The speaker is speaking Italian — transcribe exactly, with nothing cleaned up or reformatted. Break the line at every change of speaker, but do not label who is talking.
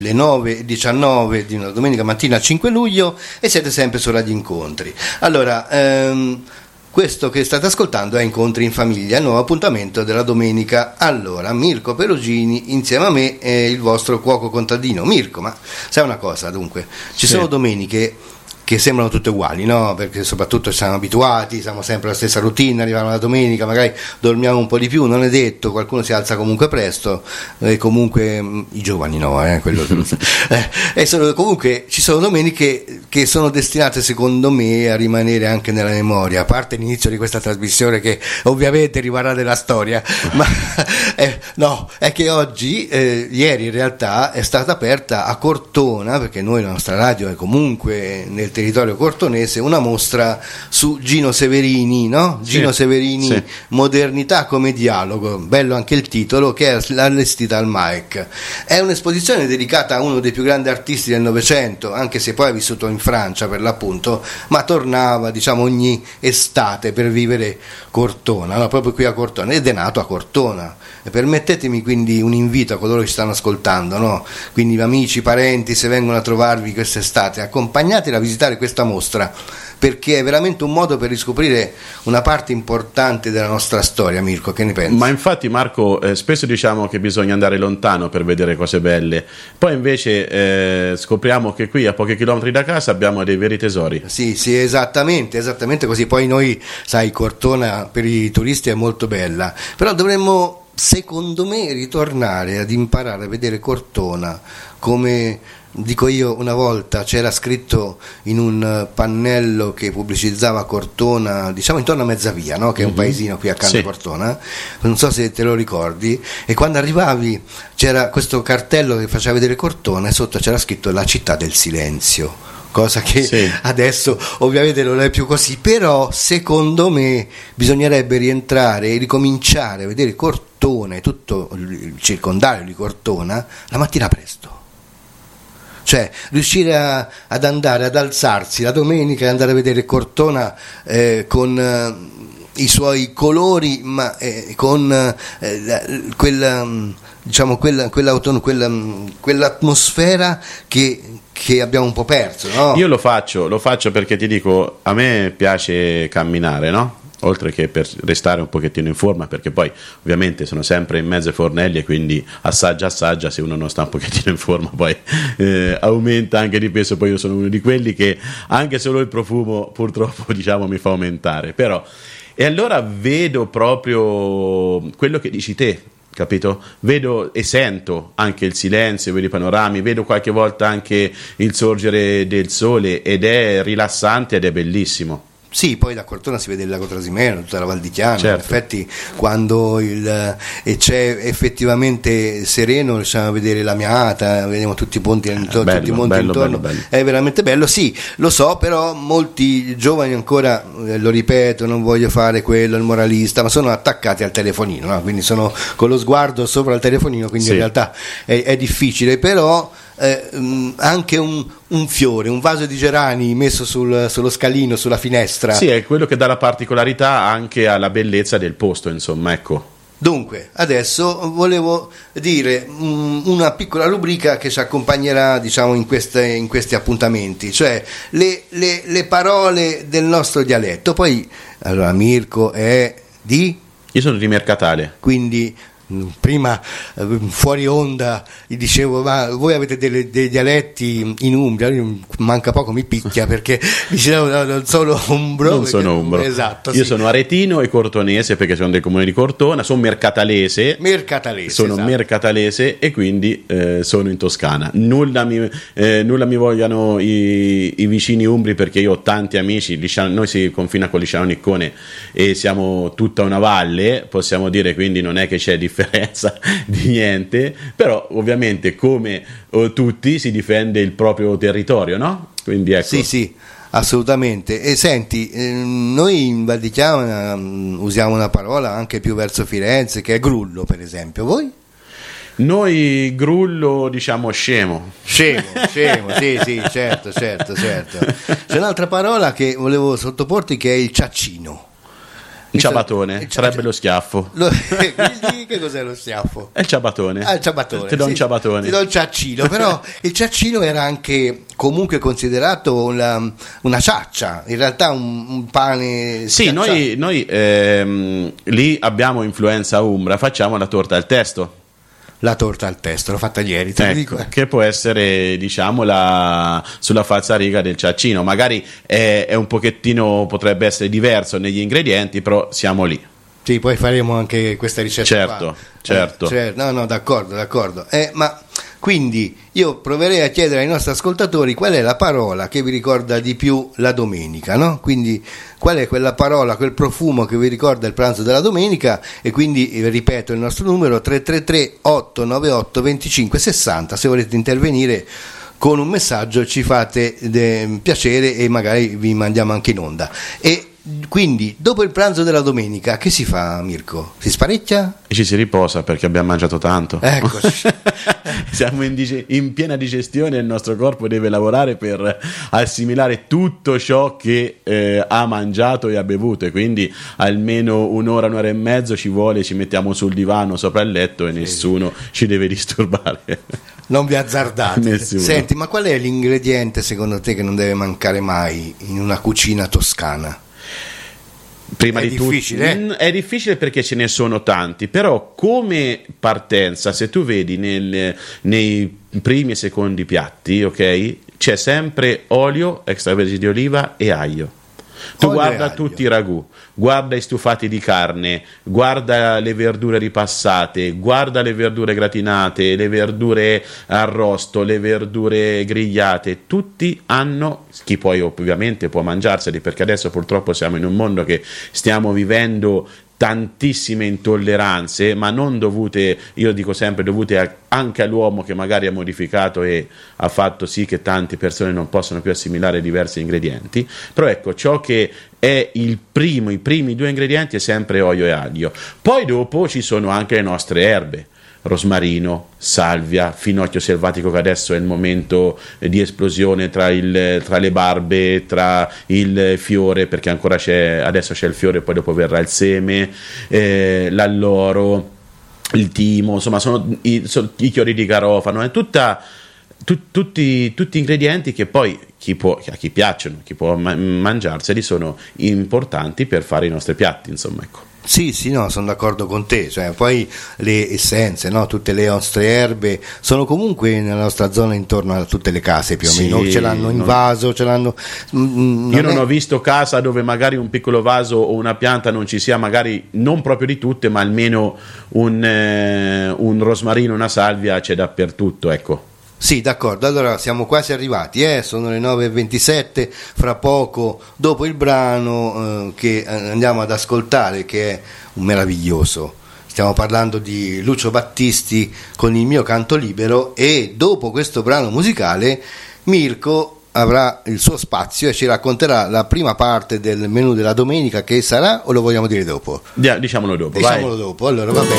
Le nove e diciannove di una domenica mattina cinque luglio e siete sempre su Radio Incontri. Allora, ehm, questo che state ascoltando è Incontri in Famiglia, il nuovo appuntamento della domenica. Allora, Mirko Perugini insieme a me è il vostro cuoco contadino. Mirko, ma sai una cosa, dunque, ci sì. sono domeniche che sembrano tutte uguali, no? Perché soprattutto ci siamo abituati, siamo sempre alla stessa routine, arriviamo la domenica, magari dormiamo un po' di più, non è detto, qualcuno si alza comunque presto, e comunque mh, i giovani no, eh, quello eh, e sono, comunque ci sono domeniche che sono destinate secondo me a rimanere anche nella memoria, a parte l'inizio di questa trasmissione che ovviamente rimarrà della storia, ma eh, no, è che oggi, eh, ieri in realtà è stata aperta a Cortona, perché noi la nostra radio è comunque nel territorio cortonese, una mostra su Gino Severini, no? Gino sì, Severini, sì. Modernità come dialogo, bello anche il titolo, che è allestita al M A E C. È un'esposizione dedicata a uno dei più grandi artisti del Novecento, anche se poi ha vissuto in Francia per l'appunto, ma tornava diciamo ogni estate per vivere Cortona, no? Proprio qui a Cortona, ed è nato a Cortona. E permettetemi quindi un invito a coloro che ci stanno ascoltando, no? Quindi amici, parenti, se vengono a trovarvi quest'estate, accompagnateli a visitare questa mostra, perché è veramente un modo per riscoprire una parte importante della nostra storia. Mirko, che ne pensi?
Ma infatti Marco, eh, spesso diciamo che bisogna andare lontano per vedere cose belle, poi invece eh, scopriamo che qui a pochi chilometri da casa abbiamo dei veri tesori.
Sì, sì, esattamente, esattamente così. Poi noi, sai, Cortona per i turisti è molto bella, però dovremmo, secondo me, ritornare ad imparare a vedere Cortona come, dico io, una volta c'era scritto in un pannello che pubblicizzava Cortona, diciamo intorno a Mezzavia, no? Che è un mm-hmm. paesino qui accanto sì. a Cortona, non so se te lo ricordi, e quando arrivavi c'era questo cartello che faceva vedere Cortona e sotto c'era scritto la città del silenzio, cosa che sì. adesso ovviamente non è più così, però secondo me bisognerebbe rientrare e ricominciare a vedere Cortona e tutto il circondario di Cortona la mattina presto. Cioè riuscire a, ad andare, ad alzarsi la domenica e andare a vedere Cortona eh, con eh, i suoi colori, ma eh, con eh, quella, diciamo, quella, quella, quella, quell'atmosfera che, che abbiamo un po' perso, no?
Io lo faccio, lo faccio perché ti dico, a me piace camminare, no? Oltre che per restare un pochettino in forma, perché poi ovviamente sono sempre in mezzo ai fornelli e quindi assaggia assaggia, se uno non sta un pochettino in forma poi eh, aumenta anche di peso. Poi io sono uno di quelli che anche solo il profumo purtroppo diciamo mi fa aumentare, però e allora vedo proprio quello che dici te, capito? Vedo e sento anche il silenzio, vedo i panorami, vedo qualche volta anche il sorgere del sole ed è rilassante ed è bellissimo.
Sì, poi da Cortona si vede il lago Trasimeno, tutta la Val di Chiana, certo. In effetti quando il, e c'è effettivamente sereno riusciamo a vedere la Miata, vediamo tutti i ponti intorno, bello, tutti i monti bello, intorno, bello, bello. È veramente bello, sì, lo so, però molti giovani ancora, eh, lo ripeto, non voglio fare quello, il moralista, ma sono attaccati al telefonino, no? Quindi sono con lo sguardo sopra il telefonino, quindi sì. In realtà è, è difficile, però Eh, anche un, un fiore, un vaso di gerani messo sul, sullo scalino, sulla finestra.
Sì, è quello che dà la particolarità anche alla bellezza del posto, insomma, ecco.
Dunque, adesso volevo dire um, una piccola rubrica che ci accompagnerà, diciamo, in, queste, in questi appuntamenti, cioè le, le, le parole del nostro dialetto. Poi, allora, Mirko è di?
Io sono di Mercatale.
Quindi prima fuori onda gli dicevo, ma voi avete delle, dei dialetti in Umbria? Manca poco mi picchia perché dicevo no, non sono umbro,
non
perché,
sono umbro,
esatto,
io
sì.
Sono aretino e cortonese perché sono del comune di Cortona, sono mercatalese
mercatalese
sono
esatto.
mercatalese e quindi eh, sono in Toscana. Nulla mi, eh, nulla mi vogliano i, i vicini umbri, perché io ho tanti amici. Lisciano, noi si confina con Lisciano Niccone e siamo tutta una valle, possiamo dire, quindi non è che c'è differenza di niente, però ovviamente come oh, tutti si difende il proprio territorio, no? Quindi ecco.
Sì, sì, assolutamente. E senti, eh, noi in Val di Chiana um, usiamo una parola anche più verso Firenze che è grullo, per esempio. Voi?
Noi grullo diciamo scemo.
Scemo, scemo, sì, sì, certo, certo, certo. C'è un'altra parola che volevo sottoporti che è il ciaccino.
Il ciabatone, sarebbe lo schiaffo.
Lo, quindi Che cos'è lo schiaffo?
È il ciabatone.
Ah, il ciabatone.
Ti do
sì,
un ciabatone.
Ti do il ciaccino, però il ciaccino era anche comunque considerato una, una ciaccia, in realtà un, un pane.
Sì,
schiacciato.
noi, noi ehm, lì abbiamo influenza umbra, facciamo la torta al testo.
La torta al testo, l'ho fatta ieri, te lo
Ecco,
dico.
che può essere, diciamo, la, sulla falsariga del ciaccino. Magari è, è un pochettino, potrebbe essere diverso negli ingredienti, però siamo lì.
Sì, poi faremo anche questa ricetta.
Certo,
qua.
certo.
Eh, cioè, no, no, d'accordo, d'accordo. Eh, ma quindi io proverei a chiedere ai nostri ascoltatori qual è la parola che vi ricorda di più la domenica, no? Quindi qual è quella parola, quel profumo che vi ricorda il pranzo della domenica, e quindi eh, ripeto il nostro numero tre tre tre otto nove otto due cinque sei zero. Se volete intervenire con un messaggio ci fate de- piacere e magari vi mandiamo anche in onda. E quindi dopo il pranzo della domenica che si fa, Mirko? Si sparecchia?
E ci si riposa perché abbiamo mangiato tanto.
Eccoci.
Siamo in, dice- in piena digestione e il nostro corpo deve lavorare per assimilare tutto ciò che eh, ha mangiato e ha bevuto, e quindi almeno un'ora, un'ora e mezzo ci vuole, ci mettiamo sul divano sopra il letto e nessuno ci deve disturbare.
Non vi azzardate.
Nessuno.
Senti, ma qual è l'ingrediente secondo te che non deve mancare mai in una cucina toscana?
Prima
È
di tutto
difficile, eh?
mm, è difficile perché ce ne sono tanti, però come partenza, se tu vedi nel- nei primi e secondi piatti, ok, c'è sempre olio, extravergine di oliva e aglio. Tu
Olio e
guarda
aglio.
tutti i ragù, guarda i stufati di carne, guarda le verdure ripassate, guarda le verdure gratinate, le verdure arrosto, le verdure grigliate, tutti hanno, chi poi ovviamente può mangiarseli, perché adesso purtroppo siamo in un mondo che stiamo vivendo tantissime intolleranze, ma non dovute, io dico sempre, dovute a, anche all'uomo che magari ha modificato e ha fatto sì che tante persone non possano più assimilare diversi ingredienti. Però ecco, ciò che è il primo, i primi due ingredienti è sempre olio e aglio. Poi dopo ci sono anche le nostre erbe, rosmarino, salvia, finocchio selvatico, che adesso è il momento di esplosione tra, il, tra le barbe, tra il fiore, perché ancora c'è, adesso c'è il fiore, poi dopo verrà il seme, eh, l'alloro, il timo, insomma sono i, sono i chiodi di garofano, è tutta, tu, tutti, tutti ingredienti che poi chi può, a chi piacciono, chi può ma- mangiarseli, sono importanti per fare i nostri piatti, insomma, ecco.
Sì, sì, no, sono d'accordo con te, cioè, poi le essenze, no? Tutte le nostre erbe sono comunque nella nostra zona intorno a tutte le case più o
Sì,
meno, ce l'hanno in
non-
vaso, ce l'hanno. Mm,
Io non
è-
ho visto casa dove magari un piccolo vaso o una pianta non ci sia, magari non proprio di tutte, ma almeno un, eh, un rosmarino, una salvia c'è dappertutto, ecco.
Sì, d'accordo, allora siamo quasi arrivati, eh? Sono le nove e ventisette, fra poco, dopo il brano eh, che andiamo ad ascoltare, che è un meraviglioso, stiamo parlando di Lucio Battisti con Il mio canto libero, e dopo questo brano musicale Mirko avrà il suo spazio e ci racconterà la prima parte del menù della domenica, che sarà, o lo vogliamo dire dopo?
Dia- diciamolo dopo,
Diciamolo
vai.
dopo, allora va bene.